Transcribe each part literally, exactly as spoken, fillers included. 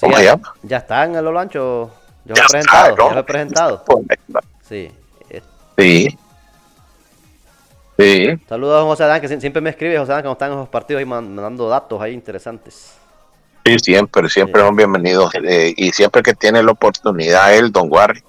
¿Cómo ya, se llama? ya está en el Olancho. Yo Ya lo he presentado, está, ¿no? ya lo he presentado. Sí. Eh, Sí, sí. Saludos a José Adán, que sie- siempre me escribe, José Adán, cuando están en los partidos ahí man- mandando datos ahí interesantes. Sí, siempre, siempre Sí. son bienvenidos. eh, y siempre que tiene la oportunidad él, don Warri,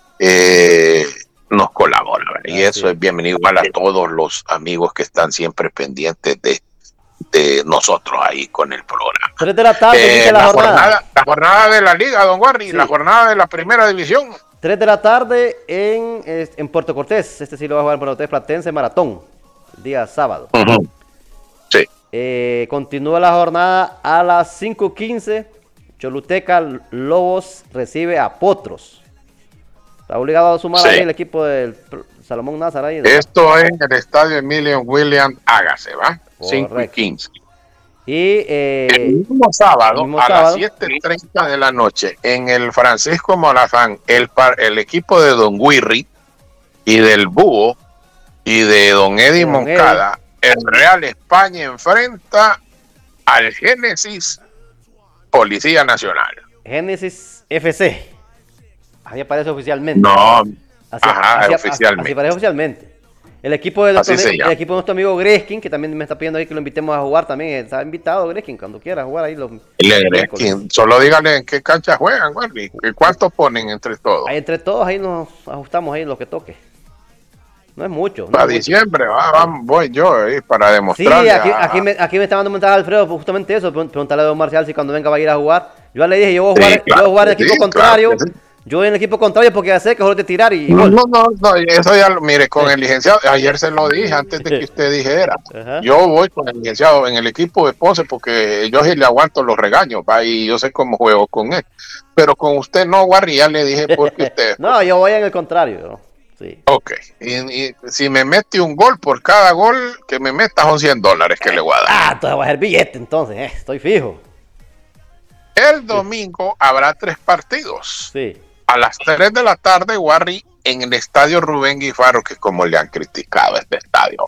eh, nos colabora. ¿verdad? Y Así eso es. es bienvenido igual a todos los amigos que están siempre pendientes de, de nosotros ahí con el programa. Tres de la tarde Eh, inicia la la, jornada. jornada, la jornada de la liga, don Warri, Sí. la jornada de la primera división. Tres de la tarde en, es- en Puerto Cortés. Este sí lo va a jugar en Puerto Cortés Platense Maratón. El día sábado. Ujú. Sí. Eh, continúa la jornada a las cinco quince. Choluteca Lobos recibe a Potros. Está obligado a sumar Sí. ahí el equipo del Pr- Salomón Nazar ahí. Esto es en el estadio Emilio William Hágase, ¿va? cinco y Correcto. quince. Y El eh, mismo sábado, el mismo a sábado. las siete y treinta de la noche, en el Francisco Morazán, el, par- el equipo de Don Wirri y del Búho y de Don Eddie De don Moncada, el Real España enfrenta al Génesis Policía Nacional. Génesis F C. Así aparece oficialmente. No, Así, ajá, así- oficialmente. así aparece oficialmente. El equipo, de Así nuestro, se ami- llama. el equipo de nuestro amigo Greskin, que también me está pidiendo ahí que lo invitemos a jugar también. Está invitado Greskin cuando quiera jugar ahí los Le- miércoles. Solo díganle en qué cancha juegan, Warri, y cuánto ponen entre todos. Ahí entre todos ahí nos ajustamos ahí lo que toque. No es mucho. No Para es mucho. diciembre, va, va, voy yo eh, para Sí, demostrarle. aquí, a- aquí, me, aquí me está mandando un mensaje Alfredo, pues, justamente eso, pregun- preguntarle a Don Marcial si cuando venga va a ir a jugar. Yo ya le dije, yo voy a jugar, Sí, claro yo voy a jugar en el que equipo sí, contrario. claro que sí. Yo en el equipo contrario porque ya sé que solo de tirar y, y No, gol. no, no, no, eso ya, lo- mire, con el licenciado, ayer se lo dije antes de que usted dijera. Ajá. Yo voy con el licenciado en el equipo de Ponce porque yo sí le aguanto los regaños, va, y yo sé cómo juego con él. Pero con usted no, Warri, ya le dije porque usted. No, yo voy en el contrario. ¿no? Sí. Ok, y, y si me mete un gol por cada gol que me meta son cien dólares que le voy a dar. Ah, entonces voy a hacer billete entonces, eh, estoy fijo. El domingo habrá tres partidos. Sí. A las tres de la tarde, Warri, en el estadio Rubén Guifaro, que como le han criticado este estadio.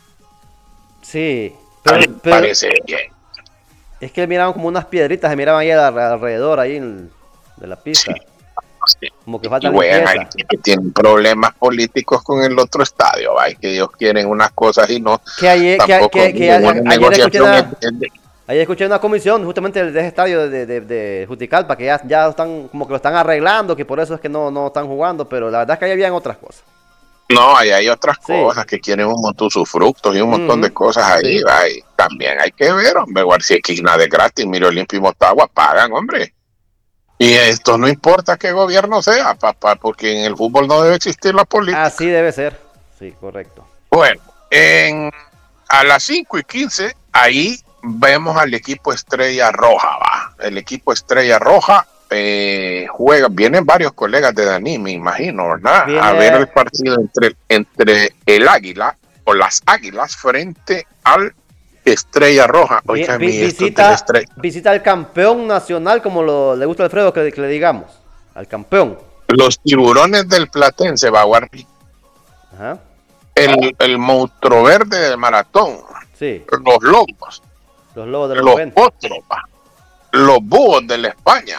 Sí. A Pero, mí me pero parece bien. es que miraban como unas piedritas, se miraban ahí al- alrededor ahí en- de la pista. Sí. Como que falta Y juegan ahí limpieza. que tienen problemas políticos con el otro estadio, ¿va? Y que ellos quieren unas cosas y no. Que ayer, que, Tampoco que, que una a- ayer, escuché negociación una, es- es de- ayer escuché una comisión justamente de ese estadio de, de, de Juticalpa que ya, ya están como que lo están arreglando, que por eso es que no, no están jugando, pero la verdad es que ahí habían otras cosas. No, ahí hay otras Sí. cosas que quieren un montón sus frutos y un montón Ujú. de cosas ahí, Sí. ¿va? Y también hay que ver, hombre, igual si aquí nada de gratis, Miro Limpio y Motagua pagan, hombre. Y esto no importa qué gobierno sea, papá, porque en el fútbol no debe existir la política. Así debe ser. Sí, correcto. Bueno, en, a las cinco y quince, ahí vemos al equipo Estrella Roja, va. El equipo Estrella Roja eh, juega, vienen varios colegas de Dani, me imagino, ¿verdad? Viene- A ver el partido entre, entre el Águila o las Águilas frente al Estrella Roja. Vi- Oiga, vi- mi, esto visita, de Estrella- visita al campeón nacional, como lo, le gusta a Alfredo que, que le digamos. Al campeón. Los Tiburones del Platense, va, Guardi. Ajá. El, el monstruo verde del Maratón. Sí, Los Lobos. los lobos de los Los noventa. Potros, va. Los Búhos de la España.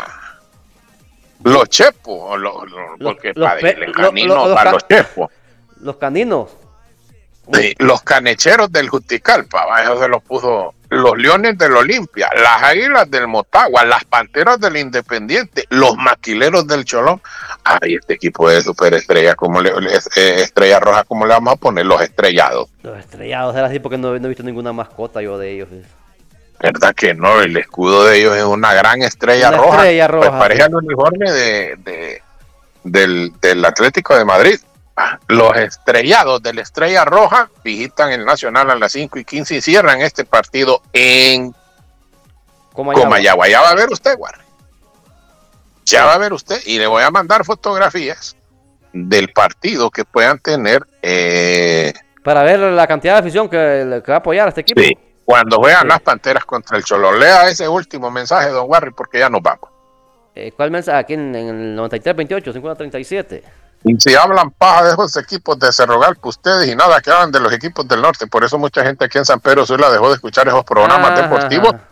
Los Chepos. Los, los, Los- porque los para pe- el lo- canino, lo- los para ca- los Chepos. Los caninos. Sí, los Canecheros del Juticalpa, va, eso se los puso. Los Leones del Olimpia, las Águilas del Motagua, las Panteras del Independiente, los Maquileros del Cholón. Ay, este equipo de superestrella, como le, le- eh, Estrella Roja, ¿cómo le vamos a poner? Los estrellados. Los estrellados, era así porque no, no he visto ninguna mascota yo de ellos. ¿Verdad que no? El escudo de ellos es una gran estrella Una roja. estrella Pues roja, parece sí. al uniforme de, de- del, del Atlético de Madrid. Ah, Los estrellados de la Estrella Roja visitan el Nacional a las cinco y quince y cierran este partido en Comayagua. Comayagua. Ya va a ver usted, Warren. Ya va a ver usted. Y le voy a mandar fotografías del partido que puedan tener. Eh, Para ver la cantidad de afición que, que va a apoyar a este equipo. sí, cuando juegan Sí. las Panteras contra el Cholo. Lea ese último mensaje, don Warren, porque ya nos vamos. Eh, ¿Cuál mensaje? Aquí en, en el noventa y tres veintiocho, cincuenta treinta y siete. Y si hablan paja de esos equipos de Cerro Galpo, ustedes y nada que hablan de los equipos del norte. Por eso mucha gente aquí en San Pedro Sula dejó de escuchar esos programas Ajá, deportivos ajá.